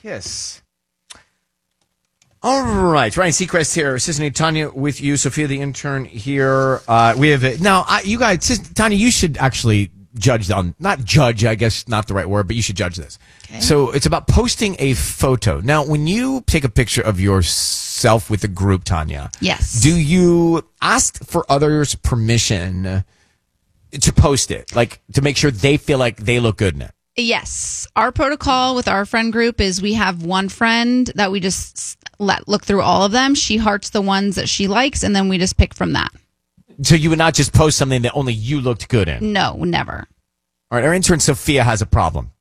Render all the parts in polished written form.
Kiss. All right, Ryan Seacrest here, Assistant Tanya with you, Sophia the intern here. We have now. You guys, Tanya, you should actually not judge. I guess not the right word, but you should judge this. Okay. So it's about posting a photo. Now, when you take a picture of yourself with a group, Tanya, yes, do you ask for others' permission to post it, like to make sure they feel like they look good in it? Yes. Our protocol with our friend group is we have one friend that we just let look through all of them. She hearts the ones that she likes, and then we just pick from that. So you would not just post something that only you looked good in? No, never. All right, our intern Sophia has a problem.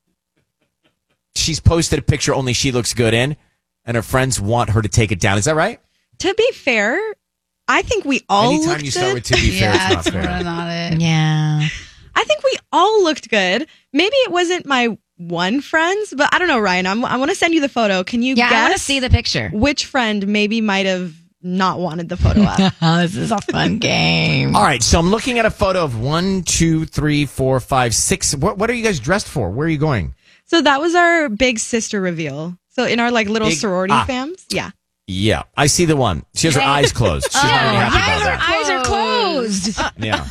She's posted a picture only she looks good in, and her friends want her to take it down. Is that right? To be fair, I think we all Anytime looked you start good. with to be fair, it's not fair. Not it. Yeah. I think we all looked good. Maybe it wasn't my one friend's, but I don't know, Ryan. I want to send you the photo. Can you guess I want to see the picture. which friend maybe might have not wanted the photo up? This is a fun game. All right, so I'm looking at a photo of 1, 2, 3, 4, 5, 6. What are you guys dressed for? Where are you going? So that was our big sister reveal. So in our little sorority fams. Yeah. Yeah, I see the one. She has her eyes closed. She's not really happy about Her eyes are closed. that. Yeah.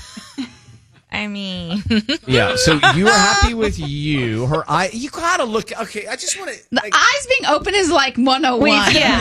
I mean, Yeah, so you are happy with you. Her eye, you gotta look. Okay, I just want to. The eyes being open is like 101. Yeah.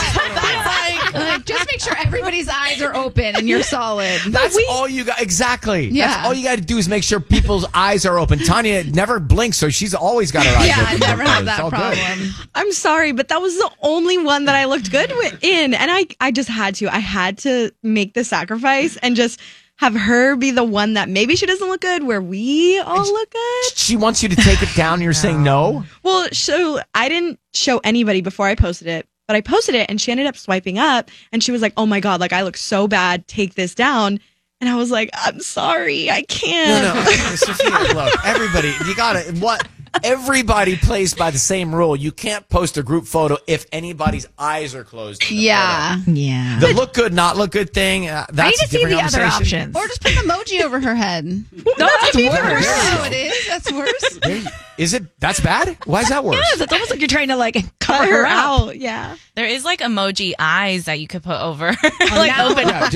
That's like, just make sure everybody's eyes are open and you're solid. That's all you got. Exactly. Yeah. That's all you got to do is make sure people's eyes are open. Tanya never blinks, so she's always got her eyes Yeah, open. I never had It's that all good. problem. I'm sorry, but that was the only one that I looked good in. And I just had to. I had to make the sacrifice and just have her be the one that maybe she doesn't look good where we all look good. She wants you to take it down. You're saying no? Well, so I didn't show anybody before I posted it, but I posted it and she ended up swiping up and she was like, oh my God, like I look so bad. Take this down. And I was like, I'm sorry. I can't. No. Sophia, look, everybody, you got to, everybody plays by the same rule. You can't post a group photo if anybody's eyes are closed. Yeah. Yeah. The look good, not look good thing, I that's need to a see different the other conversation. options. Or just put an emoji over her head. No, that's worse. No, it is. That's worse. Is it? That's bad? Why is that worse? Yes, it's almost like you're trying to cover Cut her her up. out. Yeah. there is emoji eyes that you could put over, open. Yeah,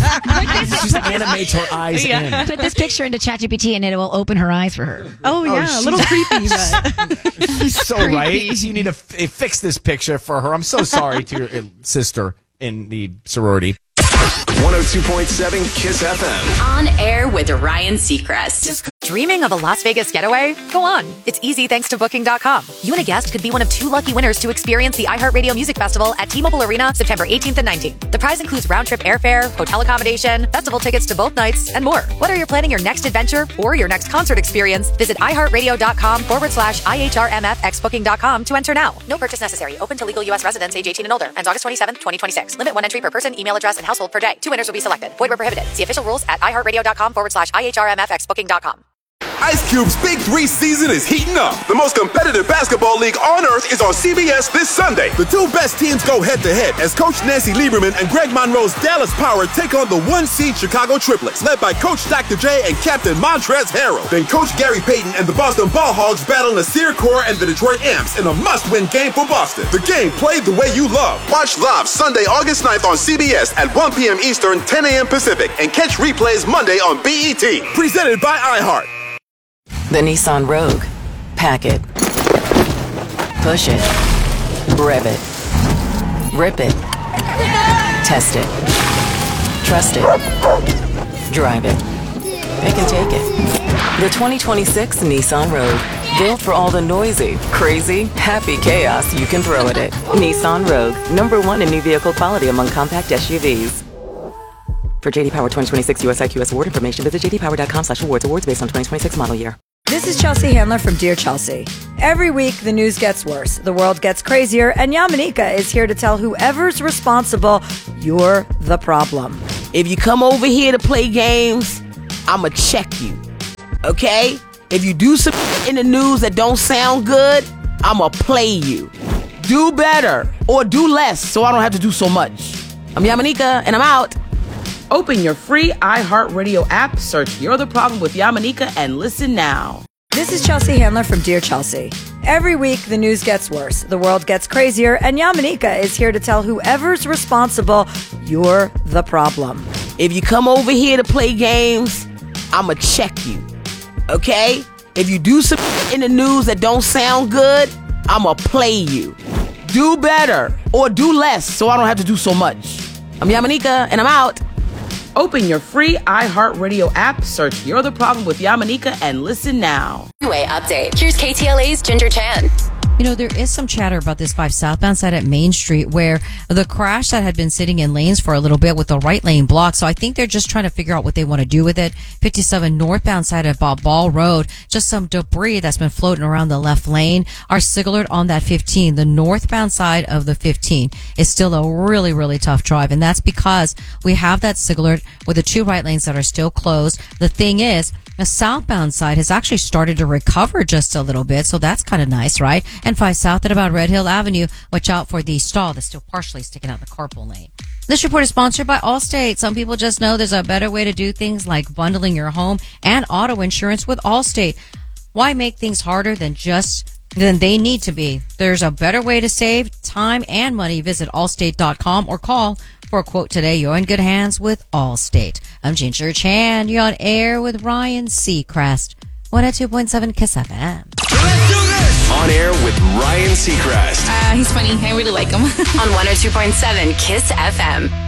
just animates her eyes in. Put this picture into ChatGPT and it will open her eyes for her. Oh, yeah. A little creepy, but She's so right. You need to fix this picture for her. I'm so sorry to your sister in the sorority. 102.7 Kiss FM. On air with Ryan Seacrest. Dreaming of a Las Vegas getaway? Go on. It's easy thanks to Booking.com. You and a guest could be one of 2 lucky winners to experience the iHeartRadio Music Festival at T-Mobile Arena September 18th and 19th. The prize includes round-trip airfare, hotel accommodation, festival tickets to both nights, and more. Whether you're planning your next adventure or your next concert experience, visit iHeartRadio.com/IHRMFXBooking.com to enter now. No purchase necessary. Open to legal U.S. residents age 18 and older. Ends August 27th, 2026. Limit 1 entry per person, email address, and household per day. 2 winners will be selected. Void where prohibited. See official rules at iHeartRadio.com/IHRMFXBooking.com. Ice Cube's Big 3 season is heating up. The most competitive basketball league on earth is on CBS this Sunday. The 2 best teams go head-to-head as Coach Nancy Lieberman and Greg Monroe's Dallas Power take on the 1-seed Chicago Triplets, led by Coach Dr. J and Captain Montrezl Harrell. Then Coach Gary Payton and the Boston Ball Hogs battle Nasir Kaur and the Detroit Imps in a must-win game for Boston. The game played the way you love. Watch live Sunday, August 9th on CBS at 1 p.m. Eastern, 10 a.m. Pacific, and catch replays Monday on BET. Presented by iHeart. The Nissan Rogue. Pack it. Push it. Rev it. Rip it. Test it. Trust it. Drive it. Pick and take it. The 2026 Nissan Rogue. Built for all the noisy, crazy, happy chaos you can throw at it. Nissan Rogue. #1 in new vehicle quality among compact SUVs. For JD Power 2026 US IQS award information, visit jdpower.com/awards. Awards based on 2026 model year. This is Chelsea Handler from Dear Chelsea. Every week, the news gets worse, the world gets crazier, and Yamanika is here to tell whoever's responsible, you're the problem. If you come over here to play games, I'ma check you, okay? If you do some in the news that don't sound good, I'ma play you. Do better, or do less, so I don't have to do so much. I'm Yamanika, and I'm out. Open your free iHeartRadio app, search You're the Problem with Yamanika, and listen now. This is Chelsea Handler from Dear Chelsea. Every week, the news gets worse, the world gets crazier, and Yamanika is here to tell whoever's responsible, you're the problem. If you come over here to play games, I'ma check you. Okay? If you do some in the news that don't sound good, I'ma play you. Do better or do less so I don't have to do so much. I'm Yamanika and I'm out. Open your free iHeartRadio app, search You're the Problem with Yamanika, and listen now. Freeway update. Here's KTLA's Ginger Chan. You know, there is some chatter about this 5 southbound side at Main Street where the crash that had been sitting in lanes for a little bit with the right lane blocked. So I think they're just trying to figure out what they want to do with it. 57 northbound side of Bob Ball Road, just some debris that's been floating around the left lane. Our signal alert on that 15, the northbound side of the 15 is still a really, really tough drive. And that's because we have that signal alert with the 2 right lanes that are still closed. The thing is, the southbound side has actually started to recover just a little bit, so that's kind of nice, right? And 5 south at about Red Hill Avenue, watch out for the stall that's still partially sticking out the carpool lane. This report is sponsored by Allstate. Some people just know there's a better way to do things like bundling your home and auto insurance with Allstate. Why make things harder than they need to be? There's a better way to save time and money. Visit allstate.com or call for a quote today. You're in good hands with Allstate. I'm Ginger Chan. You're on air with Ryan Seacrest. 102.7 Kiss FM. On air with Ryan Seacrest. He's funny. I really like him. On 102.7 Kiss FM.